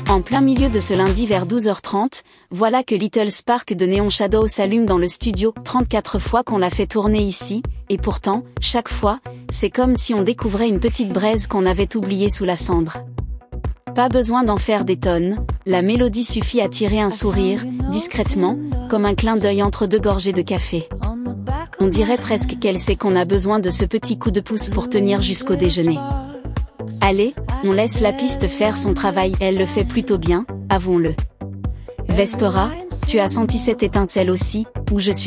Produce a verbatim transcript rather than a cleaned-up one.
En plein milieu de ce lundi vers douze heures trente, voilà que Little Spark de Neon Shadow s'allume dans le studio, trente-quatre fois qu'on l'a fait tourner ici, et pourtant, chaque fois, c'est comme si on découvrait une petite braise qu'on avait oubliée sous la cendre. Pas besoin d'en faire des tonnes, la mélodie suffit à tirer un sourire, discrètement, comme un clin d'œil entre deux gorgées de café. On dirait presque qu'elle sait qu'on a besoin de ce petit coup de pouce pour tenir jusqu'au déjeuner. Allez, on laisse la piste faire son travail, elle le fait plutôt bien, avouons-le. Vespera, tu as senti cette étincelle aussi, ou je suis